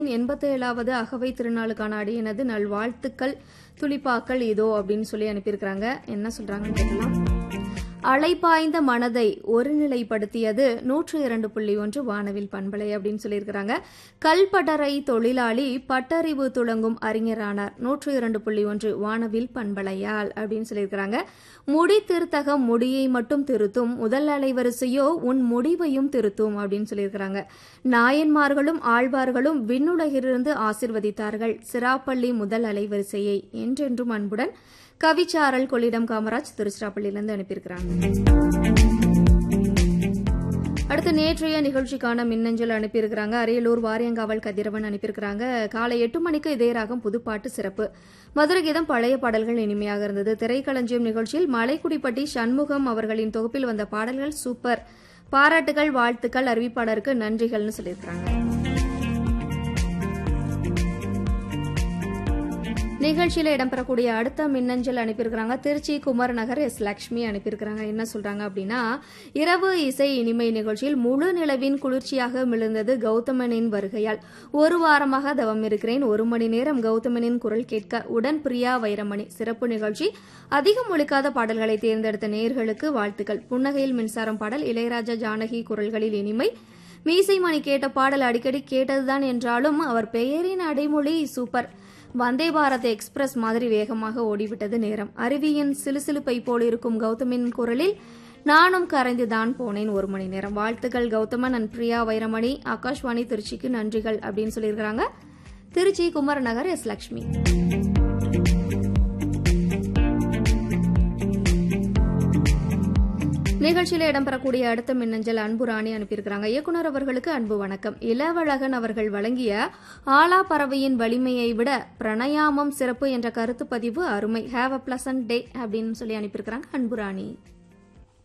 87வது அகவை திருநாளுக்கான அடியனது நல்வாழ்த்துக்கள் துளிப்பாக்கள் இதோ அப்படின்னு சொல்லி அனுப்பியிருக்கிறாங்க. என்ன சொல்றாங்கன்னு கேட்கலாம். அலைபாய்ந்த மனதை ஒருநிலைப்படுத்தியது 102.1 வானவில் பண்பலை அப்படின்னு சொல்லியிருக்கிறாங்க. கல்பட்டறை தொழிலாளி பட்டறிவு துளங்கும் அறிஞரானார் 102.1 வானவில் பண்பலையால் அப்படின்னு சொல்லியிருக்கிறாங்க. முடி திருத்தகம் முடியை மட்டும் திருத்தும், முதல் அலைவரிசையோ உன் முடிவையும் திருத்தும் அப்படின்னு சொல்லியிருக்கிறாங்க. நாயன்மார்களும் ஆழ்வார்களும் விண்ணுலகிலிருந்து ஆசிர்வதித்தார்கள் சிராப்பள்ளி முதல் அலைவரிசையை என்றென்றும் அன்புடன் கவிச்சாரல் கொள்ளிடம் காமராஜ் திருச்சிராப்பள்ளியிலிருந்து அனுப்பியிருக்கிறாங்க. அடுத்து நேற்றைய நிகழ்ச்சிக்கான மின்னஞ்சல் அனுப்பியிருக்கிறாங்க. அரியலூர் வாரியங்காவல் கதிரவன் அனுப்பியிருக்கிறாங்க. காலை 8 மணிக்கு இதே ராகம் புதுப்பாட்டு சிறப்பு. மதுரை கீதம் பழைய பாடல்கள் இனிமையாக இருந்தது. திரைக்களஞ்சியம் நிகழ்ச்சியில் மலைக்குடிப்பட்டி சண்முகம் அவர்களின் தொகுப்பில் வந்த பாடல்கள் சூப்பர். பாராட்டுகள் வாழ்த்துக்கள் அறிவிப்பாளருக்கு நன்றிகள்னு சொல்லியிருக்கிறாங்க. நிகழ்ச்சியில் இடம்பெறக்கூடிய அடுத்த மின்னஞ்சல் அனுப்பியிருக்கிறாங்க. திருச்சி குமர் நகர் எஸ் லட்சுமி அனுப்பியிருக்கிறாங்க. என்ன சொல்றாங்க அப்படின்னா, இரவு இசை இனிமை நிகழ்ச்சியில் முழு நிலவின் குளிர்ச்சியாக மிளந்தது கௌதமனின் வருகையால். ஒரு வாரமாக தவம் இருக்கிறேன். 1 மணி நேரம் கௌதமனின் குரல் கேட்க உடன் பிரியா வைரமணி. சிறப்பு நிகழ்ச்சி. அதிகம் ஒலிக்காத பாடல்களை தேர்ந்தெடுத்த நேயர்களுக்கு வாழ்த்துக்கள். புன்னகையில் மின்சாரம் பாடல் இளையராஜா ஜானகி குரல்களில் இனிமை. மீசைமணி கேட்ட பாடல் அடிக்கடி கேட்டதுதான் என்றாலும் அவர் பெயரின் அடைமொழி சூப்பர். வந்தே பாரத் எக்ஸ்பிரஸ் மாதிரி வேகமாக ஓடிவிட்டது நேரம். அருவியின் சிலுசிலுப்பை போல் இருக்கும் கௌதமின் குரலில் நானும் கரைந்துதான் போனேன் 1 மணி நேரம். வாழ்த்துக்கள் கௌதமன் அண்ட் பிரியா வைரமணி. ஆகாஷ்வாணி திருச்சிக்கு நன்றிகள் அப்படின்னு சொல்லியிருக்கிறாங்க. திருச்சி குமர் நகர் எஸ் லட்சுமி. நிகழ்ச்சியில் இடம்பெறக்கூடிய அடுத்த மின்னஞ்சல் அன்புராணி அனுப்பியிருக்கிறாங்க. இயக்குநர் அவர்களுக்கு அன்பு வணக்கம். இளவழகன் அவர்கள் வழங்கிய ஆலா பறவையின் வலிமையை விட பிரணயாமம் சிறப்பு என்ற கருத்து பதிவு அருமை. ஹேவ் அ பிளசன்ட் டே அப்படின்னு சொல்லி அனுப்பியிருக்கிறாங்க அன்புராணி.